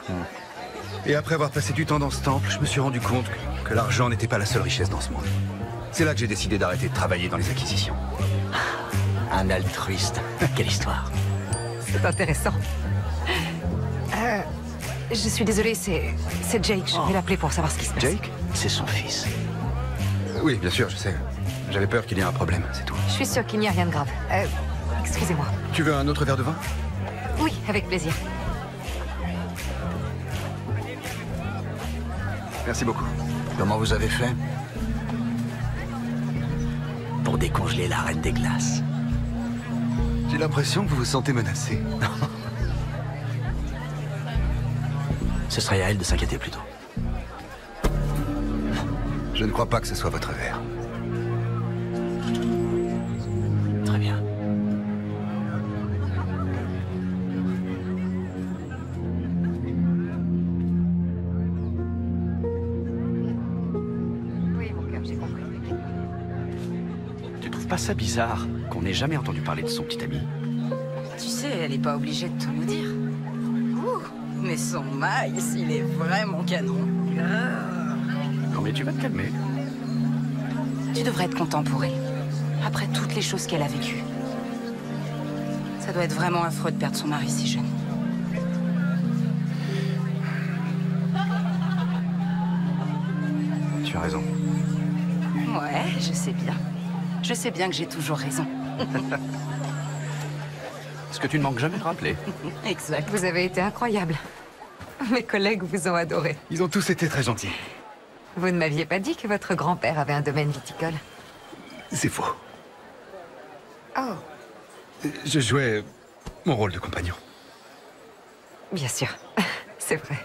Et après avoir passé du temps dans ce temple, je me suis rendu compte que l'argent n'était pas la seule richesse dans ce monde. C'est là que j'ai décidé d'arrêter de travailler dans les acquisitions. Un altruiste. Quelle histoire. C'est intéressant. Je suis désolée, c'est Jake. Je vais l'appeler pour savoir ce qui se passe. Jake? C'est son fils. Oui, bien sûr, je sais. J'avais peur qu'il y ait un problème, c'est tout. Je suis sûre qu'il n'y a rien de grave. Excusez-moi. Tu veux un autre verre de vin? Oui, avec plaisir. Merci beaucoup. Comment vous avez fait? Pour décongeler la reine des glaces. J'ai l'impression que vous vous sentez menacé. Ce serait à elle de s'inquiéter plutôt. Je ne crois pas que ce soit votre verre. Très bien. Oui, mon cœur, j'ai compris. Tu trouves pas ça bizarre qu'on n'ait jamais entendu parler de son petit ami? Tu sais, elle est pas obligée de tout nous dire. Ouh, mais son Miles, il est vraiment canon. Non mais tu vas te calmer. Tu devrais être content pour elle. Après toutes les choses qu'elle a vécues. Ça doit être vraiment affreux de perdre son mari si jeune. Tu as raison. Ouais, je sais bien. Je sais bien que j'ai toujours raison. Ce que tu ne manques jamais de rappeler. Exact. Vous avez été incroyable. Mes collègues vous ont adoré. Ils ont tous été très gentils. Vous ne m'aviez pas dit que votre grand-père avait un domaine viticole. C'est faux. Oh, Je jouais mon rôle de compagnon. bien sûr. C'est vrai.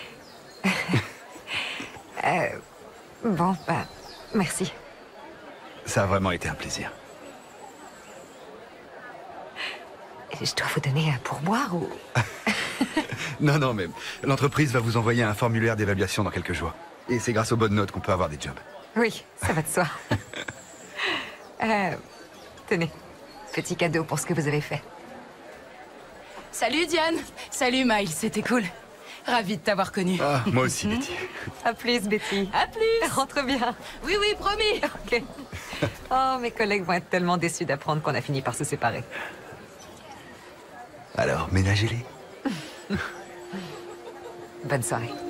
Bon, bah, merci. Ça a vraiment été un plaisir. Je dois vous donner un pourboire ou... Non, non, mais l'entreprise va vous envoyer un formulaire d'évaluation dans quelques jours. Et c'est grâce aux bonnes notes qu'on peut avoir des jobs. Oui, ça va de soi. Tenez, petit cadeau pour ce que vous avez fait. Salut Diane. Salut Miles, c'était cool. Ravie de t'avoir connu. Ah, moi aussi, Betty. À plus, Betty. À plus. Rentre bien. Oui, oui, promis. Ok. Oh, mes collègues vont être tellement déçus d'apprendre qu'on a fini par se séparer. Alors, ménagez-les. Bonne soirée.